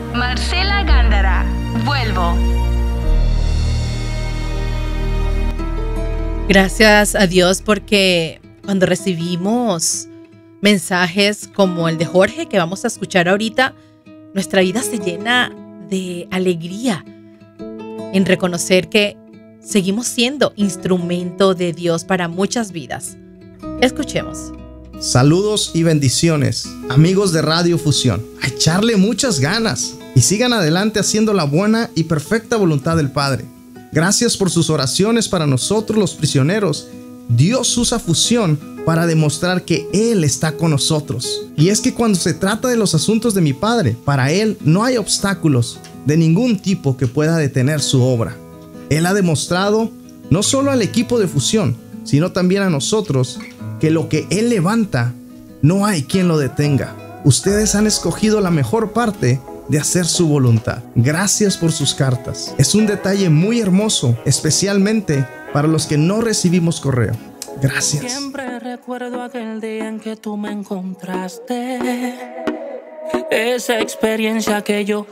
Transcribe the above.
Marcela Gándara, vuelvo. Gracias a Dios porque cuando recibimos mensajes como el de Jorge que vamos a escuchar ahorita, nuestra vida se llena de alegría en reconocer que seguimos siendo instrumento de Dios para muchas vidas. Escuchemos. Saludos y bendiciones, amigos de Radio Fusión. A echarle muchas ganas y sigan adelante haciendo la buena y perfecta voluntad del Padre. Gracias por sus oraciones para nosotros los prisioneros. Dios usa Fusión para demostrar que Él está con nosotros. Y es que cuando se trata de los asuntos de mi Padre, para Él no hay obstáculos de ningún tipo que pueda detener su obra. Él ha demostrado, no solo al equipo de Fusión, sino también a nosotros, que lo que Él levanta, no hay quien lo detenga. Ustedes han escogido la mejor parte de hacer su voluntad. Gracias por sus cartas. Es un detalle muy hermoso, especialmente para los que no recibimos correo. Gracias. Siempre recuerdo aquel día en que tú me encontraste. Esa experiencia que yo